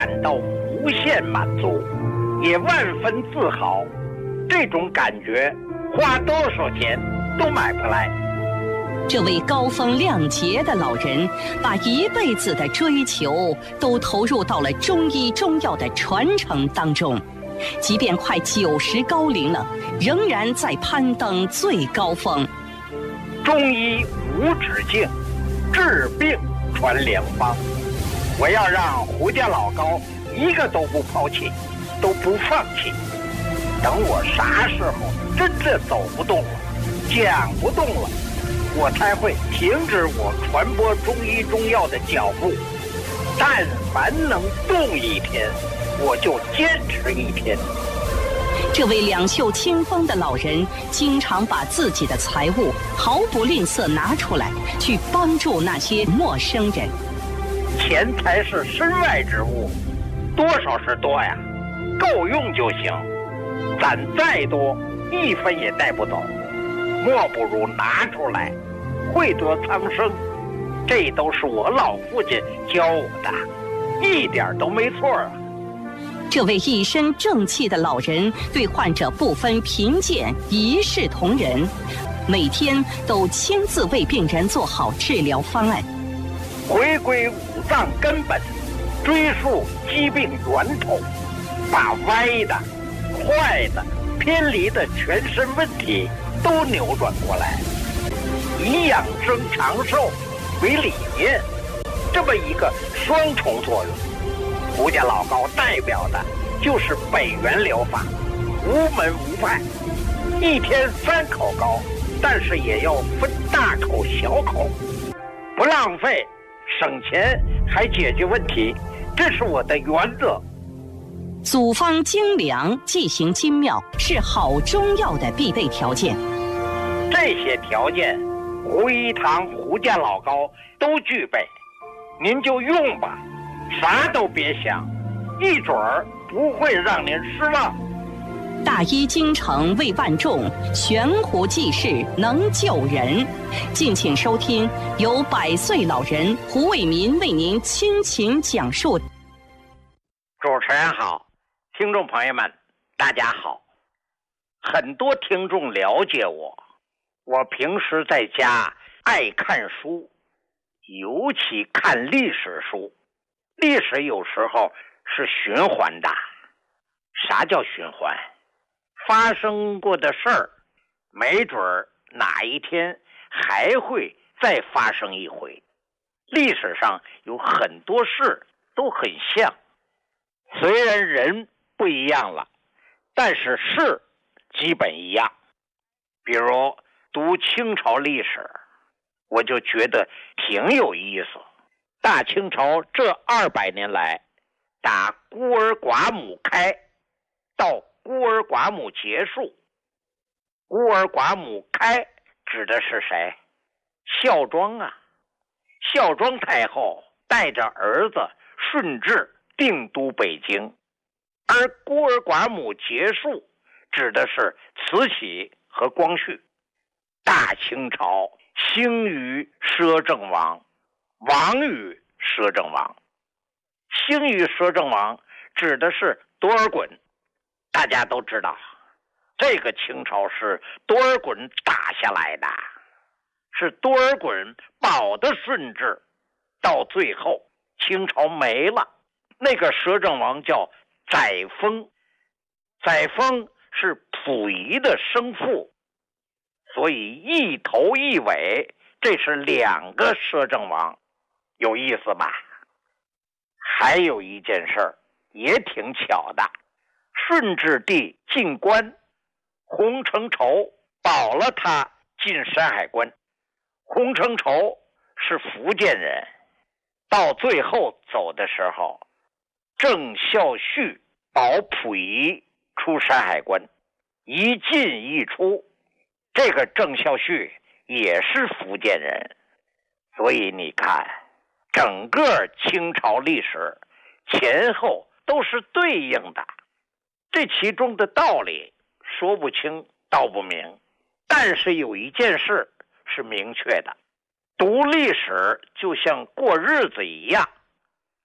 感到无限满足，也万分自豪。这种感觉花多少钱都买不来。 这位高风亮节的老人，把一辈子的追求都投入到了中医中药的传承当中，即便快90高龄了，仍然在攀登最高峰。 中医无止境，治病传良方。我要让胡家老高一个都不抛弃，都不放弃。等我啥时候真的走不动了，讲不动了，我才会停止我传播中医中药的脚步。但凡能动一天，我就坚持一天。 这位两袖清风的老人，经常把自己的财物毫不吝啬拿出来，去帮助那些陌生人。 钱财是身外之物，多少是多呀，够用就行。攒再多，一分也带不走，莫不如拿出来，惠得苍生。这都是我老父亲教我的，一点都没错啊。 这位一身正气的老人，对患者不分贫贱，一视同仁，每天都亲自为病人做好治疗方案。 回归五脏根本，追溯疾病源头，把歪的、坏的、偏离的全身问题都扭转过来，以养生长寿为理念，这么一个双重作用。胡家老高代表的就是北元疗法，无门无派，一天3口膏，但是也要分大口小口，不浪费，省钱还解决问题，这是我的原则。 组方精良，剂行精妙，是好中药的必备条件。 这些条件，胡一堂胡家老高都具备，您就用吧，啥都别想，一准儿不会让您失望。 大医精诚为万众，悬壶济世能救人。敬请收听由100岁老人胡伟民为您倾情讲述。 主持人好，听众朋友们大家好。很多听众了解我，我平时在家爱看书，尤其看历史书。历史有时候是循环的。啥叫循环？发生过的事儿，没准儿哪一天还会再发生一回。历史上有很多事都很像，虽然人不一样了，但是事基本一样。比如读清朝历史，我就觉得挺有意思。大清朝这200年来，打孤儿寡母开到孤儿寡母结束。孤儿寡母开指的是谁？孝庄啊。孝庄太后带着儿子顺治定都北京，而孤儿寡母结束指的是慈禧和光绪。大清朝兴于摄政王，亡于摄政王。兴于摄政王指的是多尔衮，大家都知道，这个清朝是多尔衮打下来的，是多尔衮保的顺治，到最后清朝没了。那个摄政王叫载沣，载沣是溥仪的生父，所以一头一尾，这是2个摄政王，有意思吧？还有一件事儿也挺巧的，顺治帝进关，洪承畴保了他进山海关。洪承畴是福建人，到最后走的时候，郑孝胥保溥仪出山海关，一进一出。这个郑孝胥也是福建人，所以你看，整个清朝历史前后都是对应的。这其中的道理说不清道不明，但是有一件事是明确的，读历史就像过日子一样，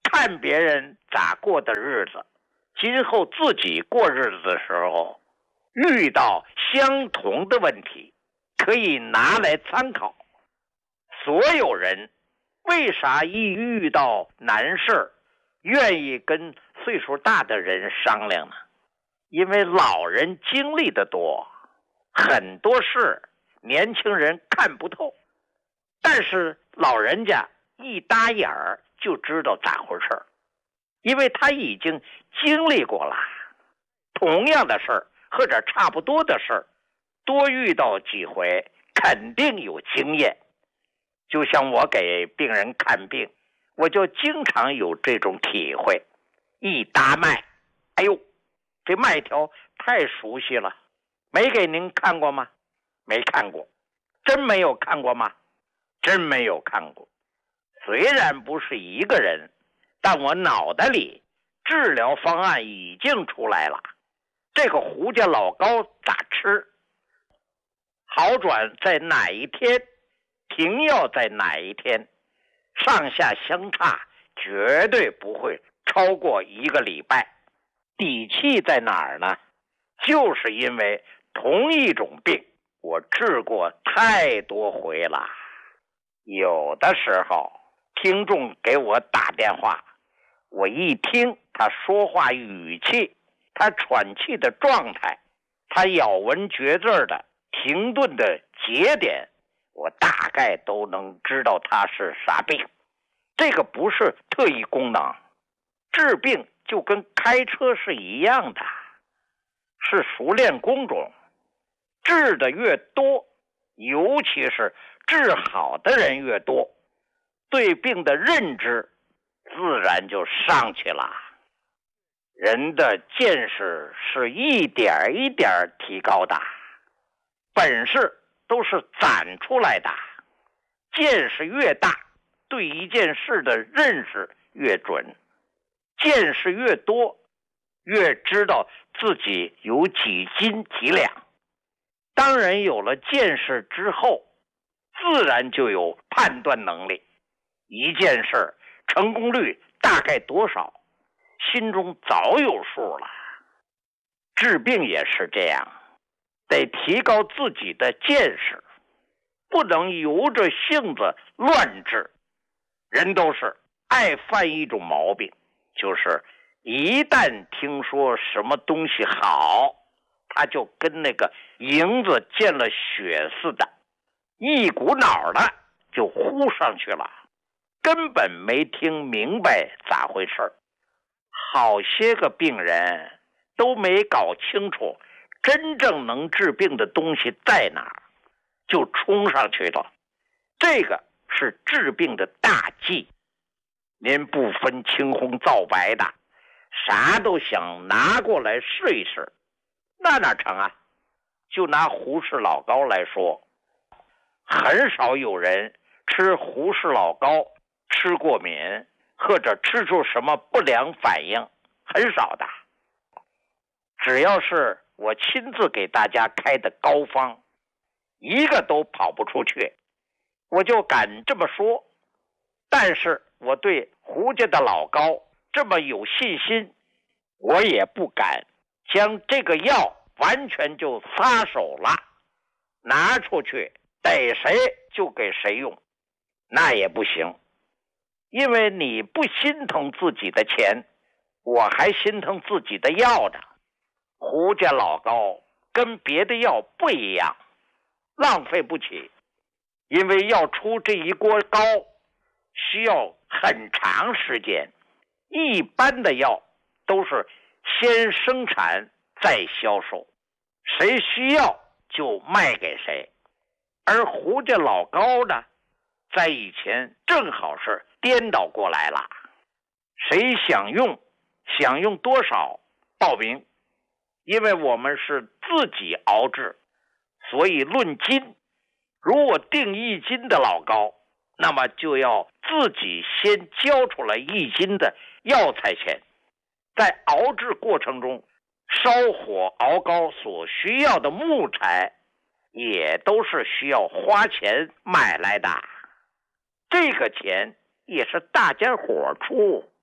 看别人咋过的日子，今后自己过日子的时候，遇到相同的问题，可以拿来参考。所有人为啥一遇到难事愿意跟岁数大的人商量呢？因为老人经历的多，很多事年轻人看不透，但是老人家一搭眼儿就知道咋回事，因为他已经经历过了同样的事儿或者差不多的事儿，多遇到几回肯定有经验。就像我给病人看病，我就经常有这种体会。一搭脉，哎呦，这脉条太熟悉了，没给您看过吗？没看过。真没有看过吗？真没有看过。虽然不是一个人，但我脑袋里治疗方案已经出来了。这个胡家老膏咋吃？好转在哪一天？停药在哪一天？上下相差绝对不会超过1个礼拜。底气在哪儿呢？就是因为同一种病我治过太多回了。有的时候听众给我打电话，我一听他说话语气，他喘气的状态，他咬文嚼字的停顿的节点，我大概都能知道他是啥病。这个不是特异功能，治病就跟开车是一样的，是熟练工种。治的越多，尤其是治好的人越多，对病的认知自然就上去了。人的见识是一点一点提高的，本事都是攒出来的。见识越大，对一件事的认识越准。见识越多，越知道自己有几斤几两。当然有了见识之后，自然就有判断能力。一件事成功率大概多少，心中早有数了。治病也是这样，得提高自己的见识，不能由着性子乱治。人都是爱犯一种毛病，就是一旦听说什么东西好，他就跟那个蝇子见了血似的，一股脑的就呼上去了，根本没听明白咋回事。好些个病人都没搞清楚真正能治病的东西在哪儿，就冲上去了。这个是治病的大忌。您不分青红皂白的，啥都想拿过来试一试，那哪成啊？就拿胡氏老膏来说，很少有人吃胡氏老膏吃过敏，或者吃出什么不良反应，很少的。只要是我亲自给大家开的膏方，一个都跑不出去，我就敢这么说。但是我对胡家的老膏这么有信心，我也不敢将这个药完全就撒手了，拿出去逮谁就给谁用，那也不行。因为你不心疼自己的钱，我还心疼自己的药呢。胡家老膏跟别的药不一样，浪费不起，因为要出这一锅膏需要很长时间。一般的药都是先生产再销售，谁需要就卖给谁。而胡家老膏呢，在以前正好是颠倒过来了，谁想用多少报名。因为我们是自己熬制，所以论斤，如果定1斤的老膏，那么就要自己先交出来1斤的药材钱。在熬制过程中，烧火熬膏所需要的木材也都是需要花钱买来的，这个钱也是大家伙出。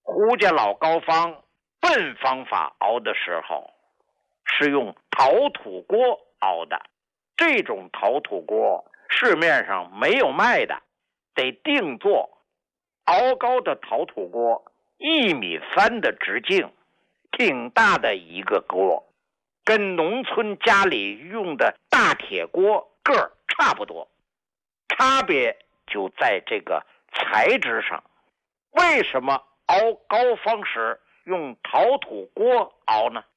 胡家老高方笨方法熬的时候，是用陶土锅熬的。这种陶土锅市面上没有卖的，得定做。熬高的陶土锅1.3米的直径，挺大的一个锅，跟农村家里用的大铁锅个儿差不多。差别就在这个材质上。为什么熬高方时用陶土锅熬呢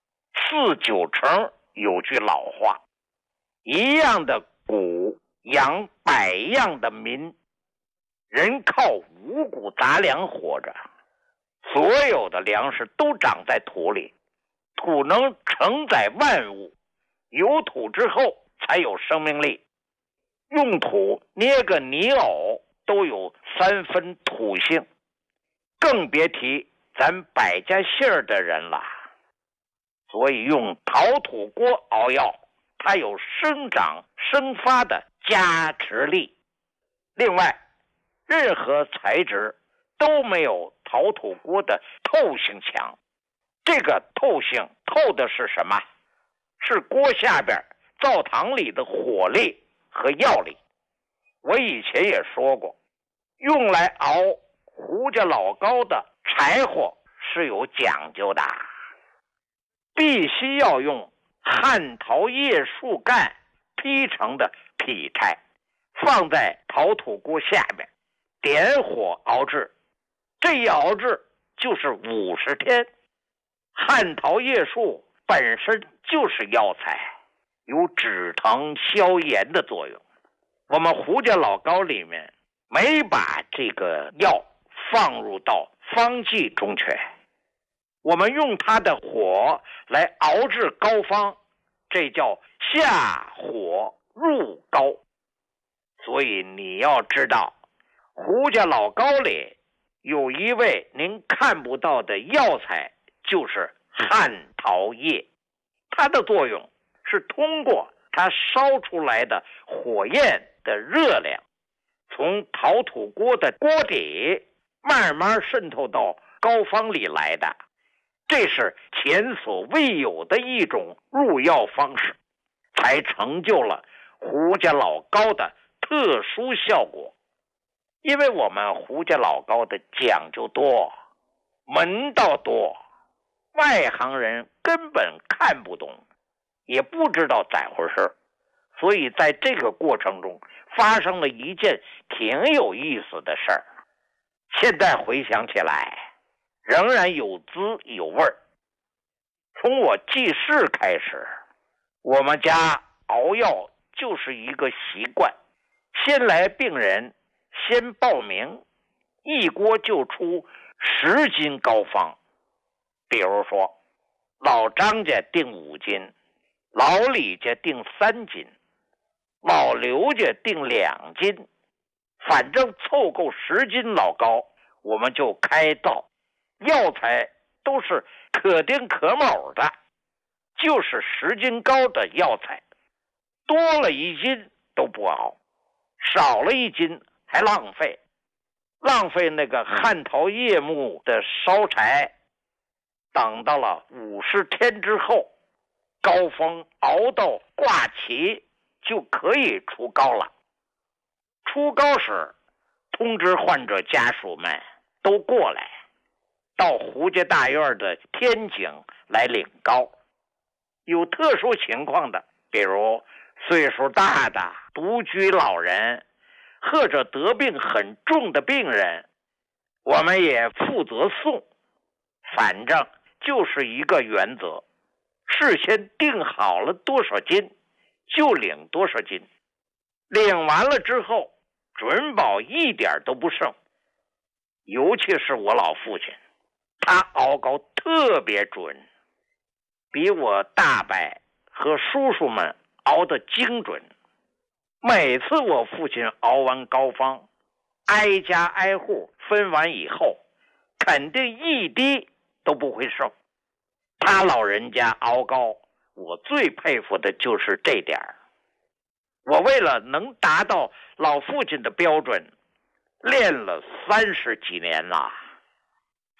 ？4、9成有句老话，一样的谷养100样的民，人靠五谷杂粮活着。所有的粮食都长在土里，土能承载万物，有土之后才有生命力。用土捏个泥偶都有3分土性，更别提咱百家姓的人了。所以用陶土锅熬药，它有生长生发的加持力。另外，任何材质都没有陶土锅的透性强。这个透性透的是什么？是锅下边灶堂里的火力和药力。我以前也说过，用来熬胡家老高的柴火是有讲究的，必须要用旱桃叶树干劈成的劈柴，放在陶土锅下面，点火熬制。这一熬制就是50天。旱桃叶树本身就是药材，有止疼消炎的作用。我们胡家老高里面没把这个药放入到方剂中去，我们用它的火来熬制膏方，这叫下火入膏。所以你要知道，胡家老高里有一味您看不到的药材，就是旱桃叶。它的作用是通过它烧出来的火焰的热量，从陶土锅的锅底慢慢渗透到膏方里来的。这是前所未有的一种入药方式，才成就了胡家老高的特殊效果。因为我们胡家老高的讲究多，门道多，外行人根本看不懂，也不知道咋回事。所以在这个过程中发生了一件挺有意思的事儿，现在回想起来仍然有滋有味儿。从我记事开始，我们家熬药就是一个习惯，先来病人，先报名，一锅就出10斤膏方。比如说老张家订5斤，老李家订3斤，老刘家订2斤，反正凑够10斤老膏，我们就开灶。药材都是可丁可卯的，就是10斤膏的药材，多了1斤都不熬，少了1斤还浪费。浪费那个旱桃叶木的烧柴。等到了50天之后，膏方熬到挂齐，就可以出膏了。出膏时，通知患者家属们都过来，到胡家大院的天井来领膏。有特殊情况的，比如岁数大的独居老人，或者得病很重的病人，我们也负责送。反正就是一个原则，事先定好了多少斤就领多少斤，领完了之后准保一点都不剩。尤其是我老父亲，他熬膏特别准，比我大伯和叔叔们熬得精准。每次我父亲熬完膏方，挨家挨户分完以后，肯定一滴都不会剩。他老人家熬膏，我最佩服的就是这点。我为了能达到老父亲的标准，练了30几年了。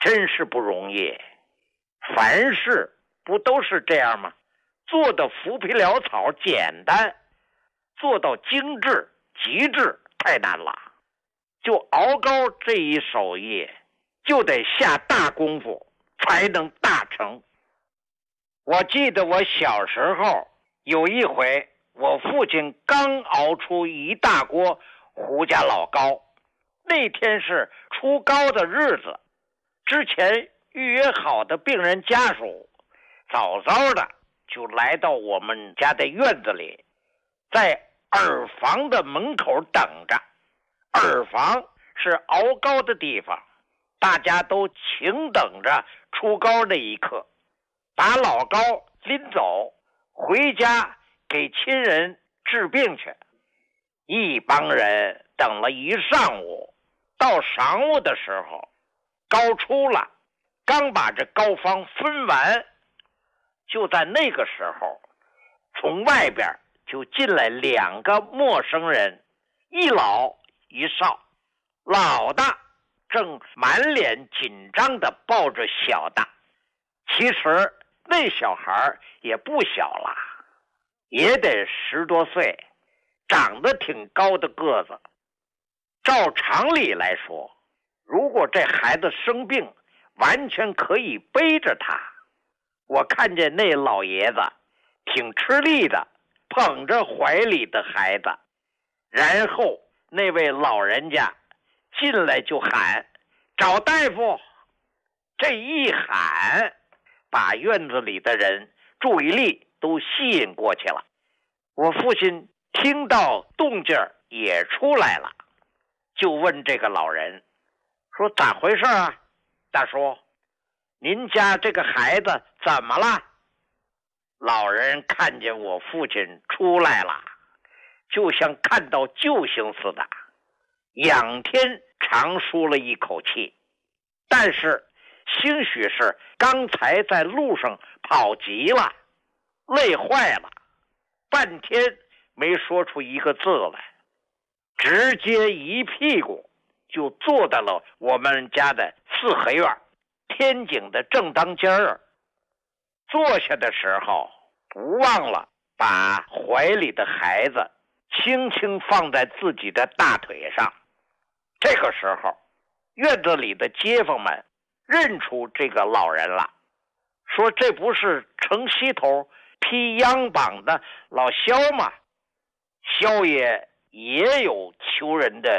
真是不容易。凡事不都是这样吗？做到浮皮潦草简单，做到精致极致太难了。就熬膏这一手艺，就得下大功夫才能大成。我记得我小时候有一回，我父亲刚熬出一大锅胡家老膏，那天是出膏的日子，之前预约好的病人家属早早的就来到我们家的院子里，在耳房的门口等着。耳房是熬膏的地方，大家都请等着出膏那一刻，把老膏拎走，回家给亲人治病去。一帮人等了一上午，到晌午的时候，膏出了，刚把这膏方分完，就在那个时候，从外边就进来2个陌生人，一老一少。老的正满脸紧张地抱着小的，其实那小孩也不小了，也得10多岁，长得挺高的个子。照常理来说，如果这孩子生病，完全可以背着他。我看见那老爷子挺吃力的，捧着怀里的孩子，然后那位老人家进来就喊找大夫。这一喊，把院子里的人注意力都吸引过去了。我父亲听到动静也出来了，就问这个老人说咋回事啊？大叔，您家这个孩子怎么了？老人看见我父亲出来了，就像看到救星似的，仰天长舒了一口气，但是兴许是刚才在路上跑急了，累坏了，半天没说出一个字来，直接一屁股就坐在了我们家的4合院天井的正当间儿。坐下的时候不忘了把怀里的孩子轻轻放在自己的大腿上。这个时候，院子里的街坊们认出这个老人了，说这不是城西头披秧榜的老肖吗？肖爷也有求人的